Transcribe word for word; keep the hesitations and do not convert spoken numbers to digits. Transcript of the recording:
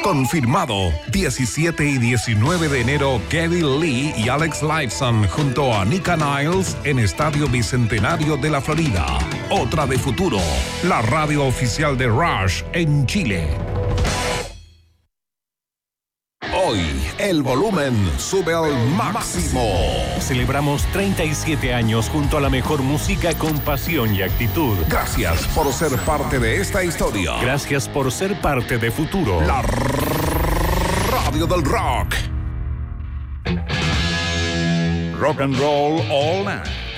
Confirmado. diecisiete y diecinueve de enero, Kevin Lee y Alex Lifeson junto a Nika Niles en Estadio Bicentenario de la Florida. Otra de Futuro, la radio oficial de Rush en Chile. Hoy, el volumen sube al máximo. Celebramos treinta y siete años junto a la mejor música con pasión y actitud. Gracias por ser parte de esta historia. Gracias por ser parte de Futuro. La radio del rock. Rock and roll all night.